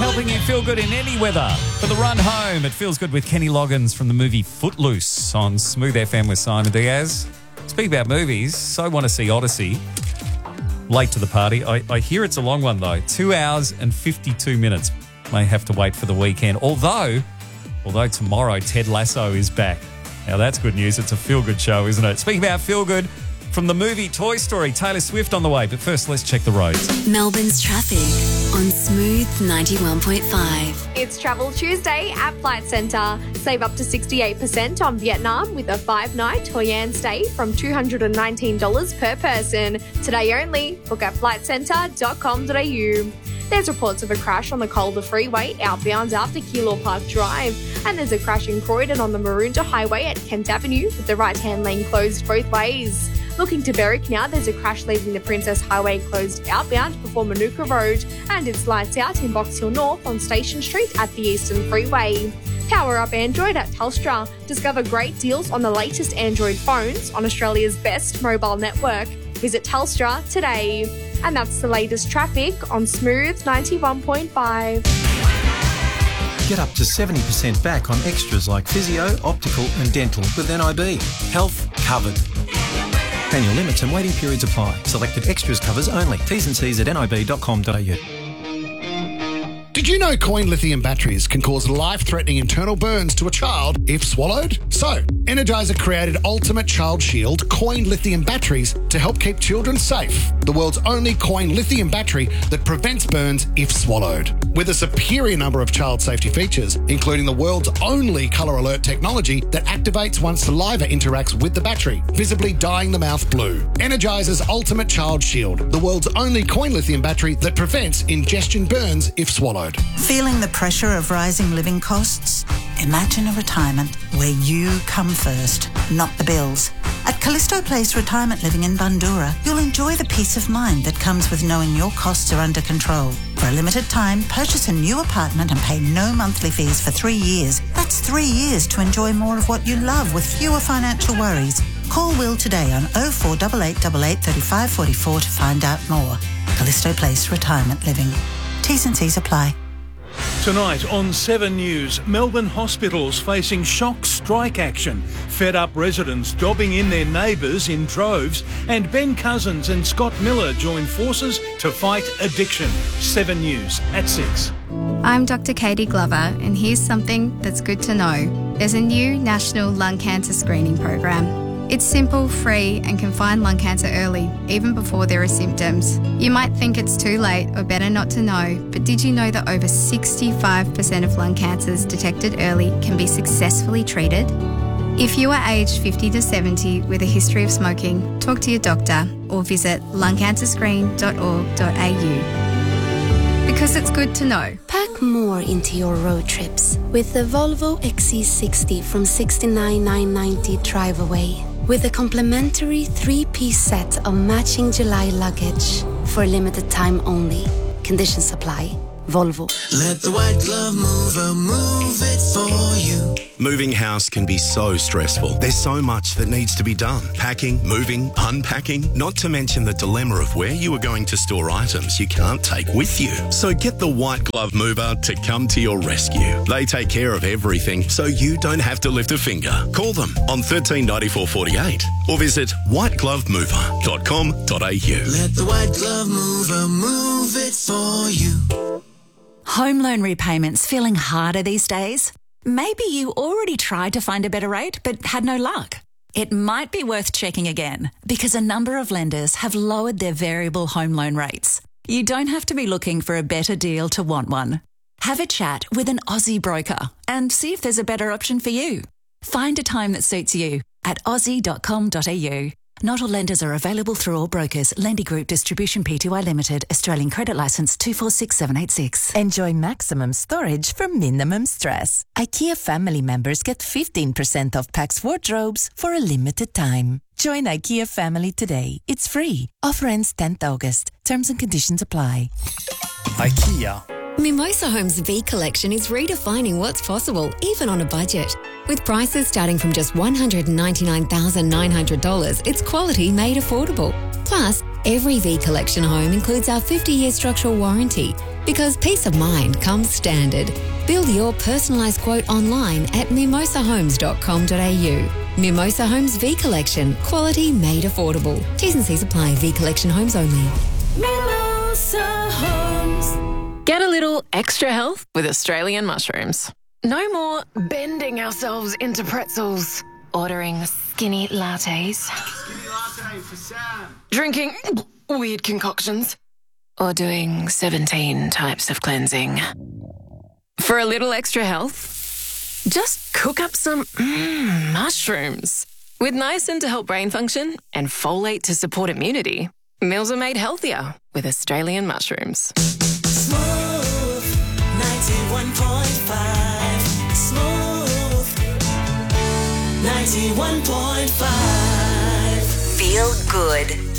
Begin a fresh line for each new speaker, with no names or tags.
helping you feel good in any weather. For the run home, it feels good with Kenny Loggins from the movie Footloose on Smooth FM with Simon Diaz. Speaking about movies, so want to see Odyssey. Late to the party. I hear it's a long one though. 2 hours and 52 minutes. May have to wait for the weekend. Although tomorrow Ted Lasso is back. Now that's good news. It's a feel-good show, isn't it? Speaking about feel-good, from the movie Toy Story, Taylor Swift on the way. But first, let's check the roads.
Melbourne's traffic on Smooth 91.5.
It's Travel Tuesday at Flight Centre. Save up to 68% on Vietnam with a 5-night Hoi An stay from $219 per person. Today only. Book at flightcentre.com.au. There's reports of a crash on the Calder Freeway outbound after Keilor Park Drive. And there's a crash in Croydon on the Maroondah Highway at Kent Avenue with the right-hand lane closed both ways. Looking to Berwick now, there's a crash leaving the Princess Highway closed outbound before Manuka Road. And it's lights out in Box Hill North on Station Street at the Eastern Freeway. Power up Android at Telstra. Discover great deals on the latest Android phones on Australia's best mobile network. Visit Telstra today. And that's the latest traffic on Smooth 91.5.
Get up to 70% back on extras like physio, optical and dental with NIB. Health covered. Annual limits and waiting periods apply. Selected extras covers only. T's and C's at nib.com.au.
Did you know coin lithium batteries can cause life-threatening internal burns to a child if swallowed? So, Energizer created Ultimate Child Shield coin lithium batteries to help keep children safe. The world's only coin lithium battery that prevents burns if swallowed. With a superior number of child safety features, including the world's only colour alert technology that activates once saliva interacts with the battery, visibly dyeing the mouth blue. Energizer's Ultimate Child Shield, the world's only coin lithium battery that prevents ingestion burns if swallowed.
Feeling the pressure of rising living costs? Imagine a retirement where you come first, not the bills. At Callisto Place Retirement Living in Bundoora, you'll enjoy the peace of mind that comes with knowing your costs are under control. For a limited time, purchase a new apartment and pay no monthly fees for 3 years. That's 3 years to enjoy more of what you love with fewer financial worries. Call Will today on 048888 3544 to find out more. Callisto Place Retirement Living. T's and C's apply.
Tonight on 7 News, Melbourne hospitals facing shock strike action, fed up residents dobbing in their neighbours in droves, and Ben Cousins and Scott Miller join forces to fight addiction. 7 News at 6.
I'm Dr. Katie Glover, and here's something that's good to know. There's a new national lung cancer screening program. It's simple, free, and can find lung cancer early, even before there are symptoms. You might think it's too late or better not to know, but did you know that over 65% of lung cancers detected early can be successfully treated? If you are aged 50 to 70 with a history of smoking, talk to your doctor or visit lungcancerscreen.org.au. Because it's good to know.
Pack more into your road trips with the Volvo XC60 from $69,990 drive away. With a complimentary 3-piece set of matching July luggage for a limited time only. Conditions apply. Volvo.
Let the white glove mover move it for you.
Moving house can be so stressful. There's so much that needs to be done. Packing, moving, unpacking, not to mention the dilemma of where you are going to store items you can't take with you. So get the white glove mover to come to your rescue. They take care of everything so you don't have to lift a finger. Call them on 139448 or visit whiteglovemover.com.au.
Let the white glove mover move it for you.
Home loan repayments feeling harder these days? Maybe you already tried to find a better rate but had no luck. It might be worth checking again because a number of lenders have lowered their variable home loan rates. You don't have to be looking for a better deal to want one. Have a chat with an Aussie broker and see if there's a better option for you. Find a time that suits you at aussie.com.au. Not all lenders are available through all brokers. Lendy Group Distribution Pty Limited. Australian Credit Licence 246786.
Enjoy maximum storage for minimum stress. IKEA family members get 15% off Pax wardrobes for a limited time. Join IKEA family today. It's free. Offer ends 10th August. Terms and conditions apply.
IKEA.
Mimosa Homes V Collection is redefining what's possible, even on a budget. With prices starting from just $199,900, it's quality made affordable. Plus, every V Collection home includes our 50-year structural warranty, Because peace of mind comes standard. Build your personalised quote online at mimosahomes.com.au. Mimosa Homes V Collection. Quality made affordable. T's and C's apply. V Collection homes only.
Mimosa Homes. Get a little extra health with Australian mushrooms. No more bending ourselves into pretzels. Ordering skinny lattes.
Skinny latte for Sam.
Drinking weird concoctions. Or doing 17 types of cleansing. For a little extra health, just cook up some mushrooms. With niacin to help brain function and folate to support immunity, meals are made healthier with Australian mushrooms.
Smooth 91.5. Smooth 91.5.
Feel good.